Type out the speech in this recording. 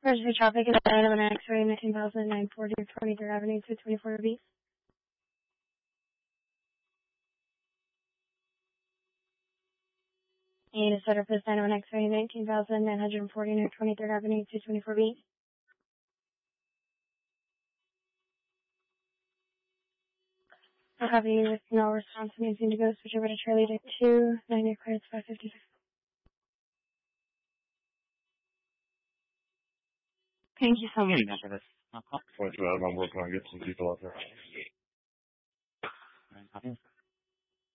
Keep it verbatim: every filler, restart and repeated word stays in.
Emergency traffic is at an X-ray nineteen thousand nine forty twenty-third Avenue two twenty-four B. And a setup is nine oh one X-ray nineteen thousand nine forty twenty-third Avenue two twenty-four B. I'll have you with no response and using to go switch over to Charlie to two, nine year clearance five fifty-six. Thank you so much for this. Point to that, I'm working on getting some people out there. Right.